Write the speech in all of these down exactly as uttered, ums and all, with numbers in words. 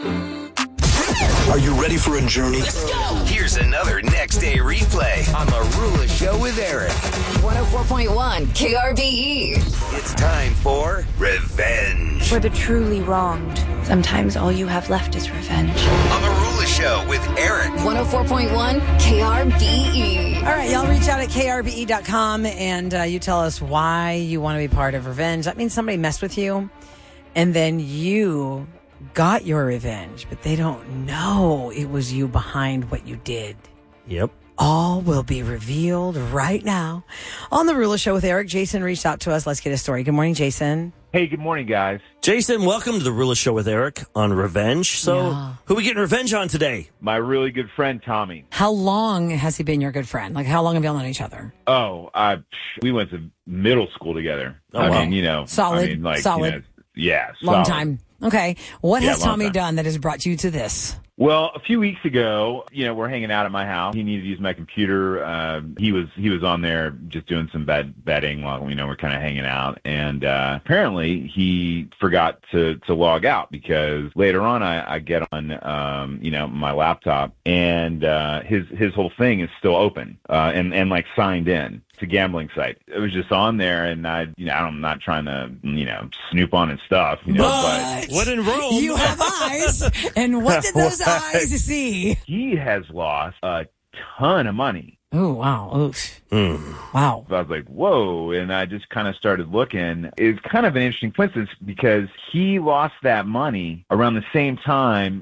Are you ready for a journey? Let's go! Here's another next day replay on the Rula Show with Eric. one oh four point one K R B E. It's time for Revenge. For the truly wronged, sometimes all you have left is revenge. On the Rula Show with Eric. one oh four point one K R B E. All right, y'all reach out at K R B E dot com and uh, you tell us why you want to be part of Revenge. That means somebody messed with you and then you got your revenge, but they don't know it was you behind what you did. Yep. All will be revealed right now on the Rula Show with Eric. Jason reached out to us. Let's get a story. Good morning, Jason. Hey, good morning, guys. Jason, welcome to the Rula Show with Eric on Revenge. So, Yeah. who are we getting revenge on today? My really good friend, Tommy. How long has he been your good friend? Like, how long have y'all known each other? Oh, I, we went to middle school together. Oh, I wow. mean, you know. Solid, I mean, like, solid. You know, yeah, Long solid. time. Okay. What Yeah, has long Tommy time. done that has brought you to this? Well, a few weeks ago, you know, we're hanging out at my house. He needed to use my computer. Uh, he was he was on there just doing some bed betting while, you know, we're kind of hanging out. And uh, apparently he forgot to, to log out because later on I, I get on, um, you know, my laptop and uh, his his whole thing is still open uh, and, and like signed in. It's a gambling site. It was just on there, and I, you know, I'm not trying to, you know, snoop on his stuff, you know, but, But What in Rome? you have eyes, and what did those What? eyes see? he has lost a ton of money. Oh, wow. Oof. Mm. Wow. I was like, whoa. And I just kind of started looking. It's kind of an interesting coincidence because he lost that money around the same time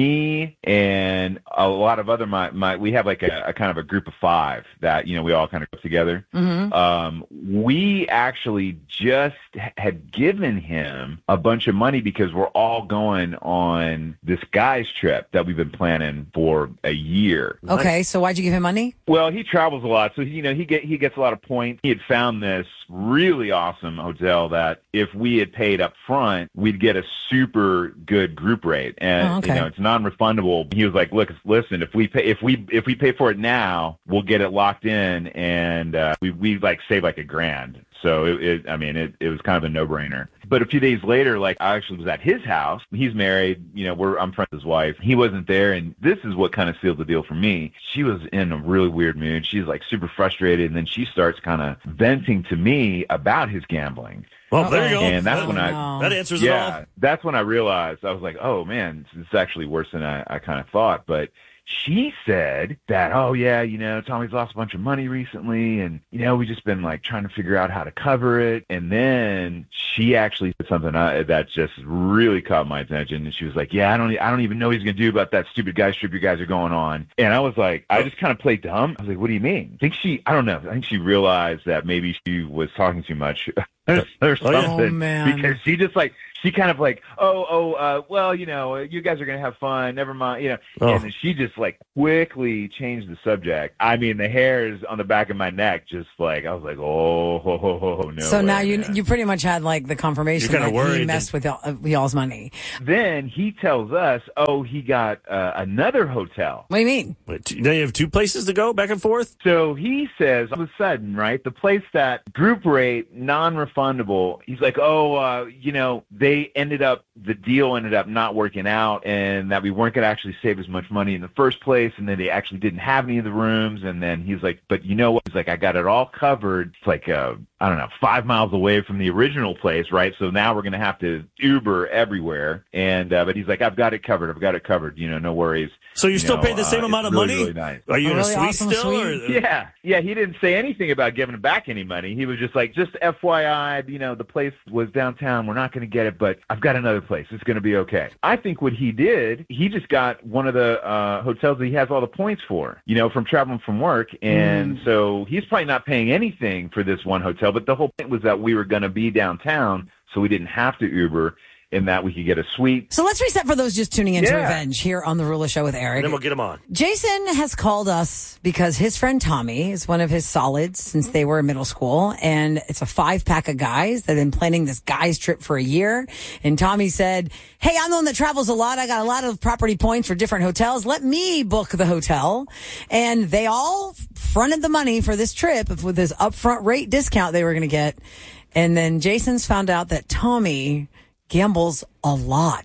me and a lot of other, my, my we have like a, a kind of a group of five that, you know, we all kind of go together. Mm-hmm. Um, we actually just had given him a bunch of money because we're all going on this guy's trip that we've been planning for a year. Okay, so why'd you give him money? Well, he travels a lot, so you know he get he gets a lot of points. He had found this really awesome hotel that if we had paid up front, we'd get a super good group rate, and Oh, okay. you know it's non-refundable. He was like, "Look, listen, if we pay if we if we pay for it now, we'll get it locked in, and uh, we we like save like a grand." So it, it I mean, it, it was kind of a no-brainer. But a few days later, like I actually was at his house. He's married, you know, we're I'm friends with his wife. He wasn't there, and this is what kind of sealed the deal for me. She was in a really weird mood. She's like super frustrated, and then she starts kind of venting to me about his gambling. Well, there you go. And that's Oh, when I no. That answers it yeah, all. that's when I realized I was like, oh man, this is actually worse than I, I kind of thought. But she said that, oh yeah, you know, Tommy's lost a bunch of money recently, and you know, we just been like trying to figure out how to cover it. And then she actually said something uh, that just really caught my attention. And she was like, yeah, I don't, I don't even know what he's gonna do about that stupid guy trip you guys are going on. And I was like, I just kind of played dumb. I was like, what do you mean? I think she, I don't know. I think she realized that maybe she was talking too much. or something, Oh, man. because she just like she kind of like oh oh uh well you know you guys are gonna have fun, never mind, you know. Oh. And then she just like quickly changed the subject. I mean, the hairs on the back of my neck just like I was like, oh ho, ho, ho, ho, no So way, now you man. you pretty much had like the confirmation You're kinda that he worried messed with y'all, uh, y'all's money. Then he tells us, oh, he got uh, another hotel. What do you mean? Wait, t- now you have two places to go back and forth? So he says, all of a sudden, right, the place that group rate, non-refundable, he's like, oh, uh, you know, they ended up, the deal ended up not working out, and that we weren't going to actually save as much money in the first place, and then they actually didn't have any of the rooms, and then he's like, but you know what? He's like, I got it all covered. It's like, uh, I don't know, five miles away from the original place, right? So now we're going to have to Uber everywhere, and, uh, but he's like, I've got it covered. I've got it covered. You know, no worries. So you're You still know, paying the uh, same it's amount of really, money? really nice. Are you A in a really suite awesome still? suite? Or? Yeah, yeah, he didn't say anything about giving back any money. He was just like, just F Y I, you know, the place was downtown. We're not going to get it, but I've got another place. It's going to be okay. I think what he did, he just got one of the uh, hotels that he has all the points for, you know, from traveling from work. And Mm. so he's probably not paying anything for this one hotel, but the whole point was that we were going to be downtown, so we didn't have to Uber, in that we could get a suite. So let's reset for those just tuning into Yeah. Revenge here on the Rula Show with Eric. And then we'll get them on. Jason has called us because his friend Tommy is one of his solids since they were in middle school. And it's a five pack of guys that have been planning this guy's trip for a year. And Tommy said, hey, I'm the one that travels a lot. I got a lot of property points for different hotels. Let me book the hotel. And they all fronted the money for this trip with this upfront rate discount they were going to get. And then Jason's found out that Tommy gambles a lot.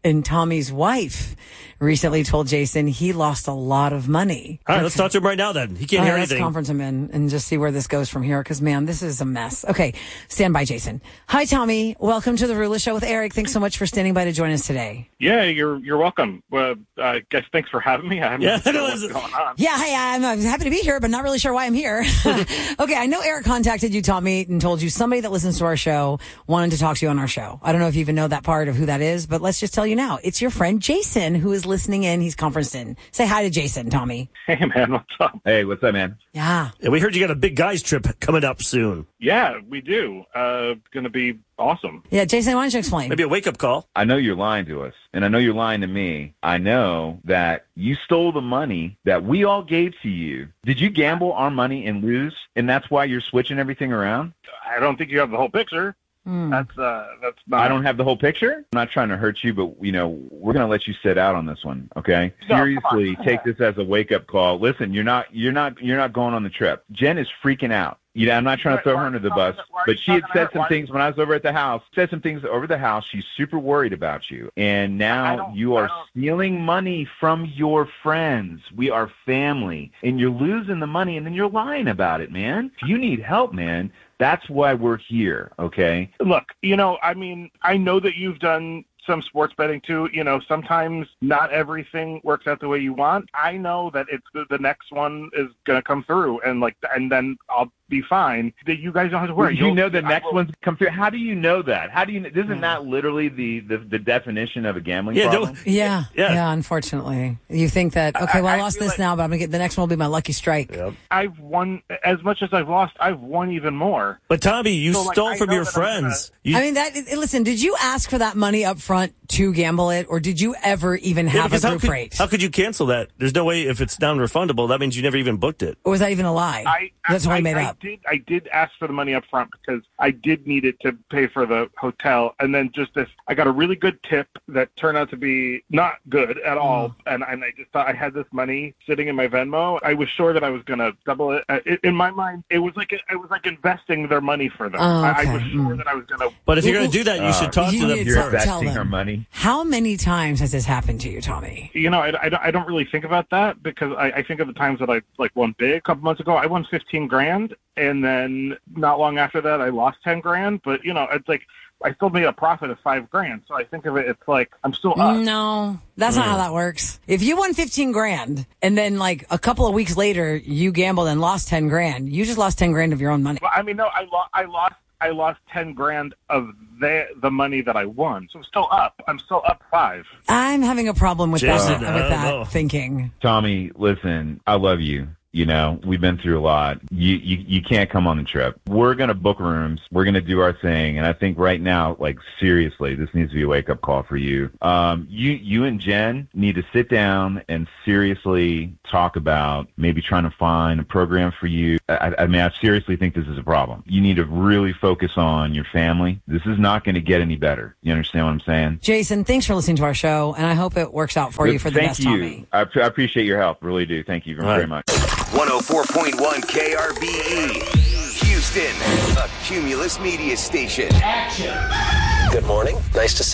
And Tommy's wife recently told Jason he lost a lot of money. All right, let's talk to him right now then. He can't All hear right, let's anything. conference him in and just see where this goes from here because, man, this is a mess. Okay, stand by, Jason. Hi, Tommy. Welcome to the Rula Show with Eric. Thanks so much for standing by to join us today. Yeah, you're you're welcome. Well, I guess thanks for having me. I'm Yeah, not sure no, what's it's- going on. Yeah, hey, I'm, I'm happy to be here, but not really sure why I'm here. Okay, I know Eric contacted you, Tommy, and told you somebody that listens to our show wanted to talk to you on our show. I don't know if you even know that part of who that is, but let's just tell you now. It's your friend Jason who is listening in. He's conferenced in. Say hi to Jason, Tommy. Hey, man, what's up? Hey, what's up, man? Yeah. Yeah, we heard you got a big guys trip coming up soon. Yeah, we do. Uh, going to be awesome. Yeah, Jason, why don't you explain? Maybe a wake-up call. I know you're lying to us, and I know you're lying to me. I know that you stole the money that we all gave to you. Did you gamble our money and lose, and that's why you're switching everything around? I don't think you have the whole picture. Mm. That's uh, that's not. I don't have the whole picture. I'm not trying to hurt you, but, you know, we're going to let you sit out on this one, okay? No, Seriously, come on. take this as a wake-up call. Listen, you're not you're not, you're not going on the trip. Jen is freaking out. You know, I'm not trying to Why- throw why her are under you the talking- bus, why are but you she had talking to said her? some Why- things when I was over at the house. Said some things over the house. She's super worried about you. And I now don't- you I are don't- stealing money from your friends. We are family. And you're losing the money, and then you're lying about it, man. If you need help, man, that's why we're here, okay? Look, you know, I mean, I know that you've done some sports betting too. You know, sometimes not everything works out the way you want. I know that it's the, the next one is going to come through, and like, and then I'll be fine. That you guys don't have to worry. You You'll- know the I next will- one's come through. How do you know that? How do you? Isn't that literally the, the, the definition of a gambling Yeah, problem? don't, Yeah, yeah, Yeah. unfortunately. You think that, okay, well, I, I lost feel this like- now, but I'm going to get the next one will be my lucky strike. Yep. I've won as much as I've lost. I've won even more. But Tommy, you So, like, stole I from know your that I'm friends. You, I mean, that. Listen, did you ask for that money up front to gamble it, or did you ever even yeah, have a because how group could, rate? how could you cancel that? There's no way if it's non-refundable. That means you never even booked it. Or was that even a lie? I That's I, all I made I up. Did, I did ask for the money up front because I did need it to pay for the hotel, and then just this, I got a really good tip that turned out to be not good at all, Mm. and and I just thought I had this money sitting in my Venmo. I was sure that I was going to double it. Uh, it. In my mind, it was like it was like investing their money for them. Oh, I, okay. I was sure Mm. that I was going to. But if you're going to do that, you should talk you to them need You're to first. tell investing them. our money. How many times has this happened to you, Tommy? You know, I, I, don't- I don't really think about that because I, I think of the times that I like won big. A couple months ago, I won fifteen grand, and then not long after that, I lost ten grand. But you know, it's like I still made a profit of five grand. So I think of it, it's like I'm still up. No, that's Mm. not how that works. If you won fifteen grand and then like a couple of weeks later you gambled and lost ten grand, you just lost ten grand of your own money. Well, I mean, no, I, lo- I lost. I lost ten grand of the the money that I won. So I'm still up. I'm still up five. I'm having a problem with Jason, that, I with don't that know. thinking. Tommy, listen, I love you. You know, we've been through a lot. You, you, you can't come on the trip. We're going to book rooms. We're going to do our thing. And I think right now, like, seriously, this needs to be a wake-up call for you. Um, you, you and Jen need to sit down and seriously talk about maybe trying to find a program for you. I, I mean, I seriously think this is a problem. You need to really focus on your family. This is not going to get any better. You understand what I'm saying? Jason, thanks for listening to our show, and I hope it works out for you for the Thank best, you. Tommy. I, I appreciate your help. Really do. Thank you very, All right. very much. one oh four point one K R B E. Houston, a Cumulus media station. Good morning. Nice to see you.